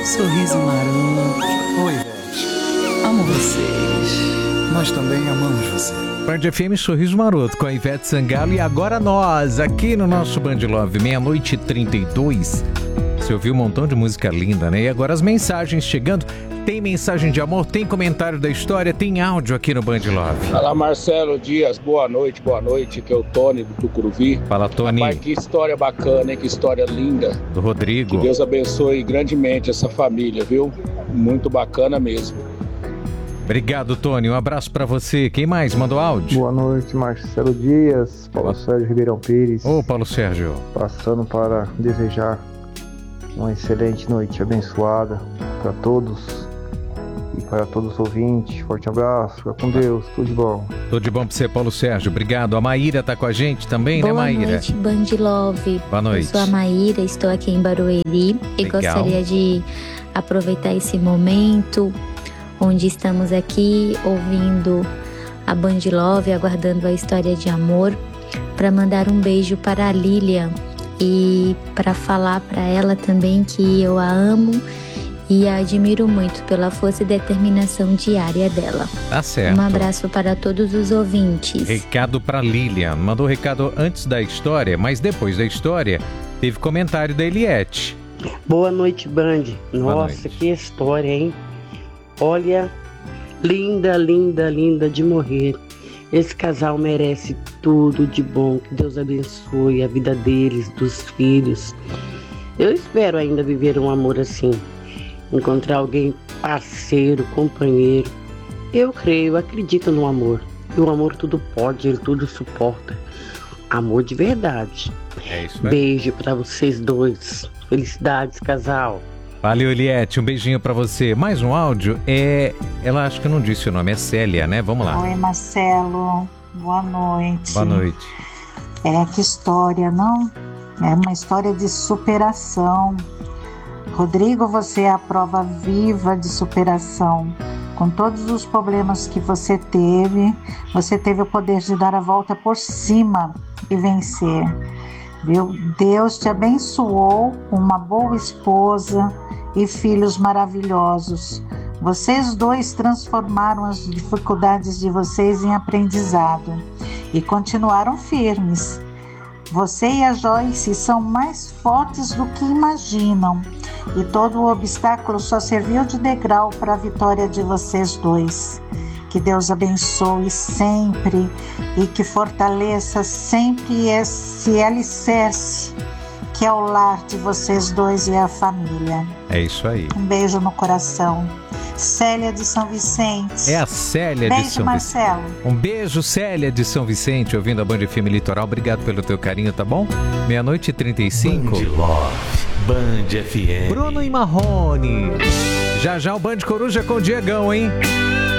sorriso maroto. Oi, Ivete. Amo vocês. Nós também amamos você. Band FM Sorriso Maroto com a Ivete Sangalo. E agora nós, aqui no nosso Band Love, 00:32. Você ouviu um montão de música linda, né? E agora as mensagens chegando. Tem mensagem de amor, tem comentário da história, tem áudio aqui no Band Love. Fala, Marcelo Dias, boa noite, que é o Tony do Tucuruvi. Fala, Tony. Rapaz, que história bacana, hein? Que história linda. Do Rodrigo. Que Deus abençoe grandemente essa família, viu? Muito bacana mesmo. Obrigado, Tony. Um abraço pra você. Quem mais mandou áudio? Boa noite, Marcelo Dias, Paulo Sérgio Ribeirão Pires. Ô, Paulo Sérgio. Passando para desejar uma excelente noite abençoada para todos e para todos os ouvintes. Forte abraço, fica com Deus, tudo de bom. Tudo de bom pra você, Paulo Sérgio. Obrigado. A Maíra tá com a gente também, né, Maíra? Boa noite, Band Love. Boa noite. Eu sou a Maíra, estou aqui em Barueri e gostaria de aproveitar esse momento onde estamos aqui ouvindo a Band Love, aguardando a história de amor, para mandar um beijo para a Lilian e para falar para ela também que eu a amo e a admiro muito pela força e determinação diária dela. Tá certo. Um abraço para todos os ouvintes. Recado para Lilian. Mandou recado antes da história, mas depois da história teve comentário da Eliette. Boa noite, Band. Boa Nossa, noite. que história, hein? Olha, linda, linda, linda de morrer. Esse casal merece tudo de bom. Que Deus abençoe a vida deles, dos filhos. Eu espero ainda viver um amor assim. Encontrar alguém parceiro, companheiro. Eu creio, acredito no amor. E o amor tudo pode, ele tudo suporta. Amor de verdade. É isso aí. Beijo pra vocês dois. Felicidades, casal. Valeu, Eliette. Um beijinho pra você. Mais um áudio. Ela acho que não disse o nome. É Célia, né? Vamos lá. Oi, Marcelo. Boa noite. Boa noite. Que história, não? É uma história de superação. Rodrigo, você é a prova viva de superação. Com todos os problemas que você teve o poder de dar a volta por cima e vencer. Viu? Deus te abençoou com uma boa esposa e filhos maravilhosos. Vocês dois transformaram as dificuldades de vocês em aprendizado e continuaram firmes. Você e a Joyce são mais fortes do que imaginam e todo o obstáculo só serviu de degrau para a vitória de vocês dois. Que Deus abençoe sempre e que fortaleça sempre esse alicerce que é o lar de vocês dois e a família. É isso aí. Um beijo no coração. Célia de São Vicente. É a Célia de São Marcelo. Vicente. Um beijo, Célia de São Vicente, ouvindo a Band FM Litoral. Obrigado pelo teu carinho, tá bom? 00:35. Band Love, Band FM. Bruno e Marrone. Já já o Band Coruja com o Diegão, hein?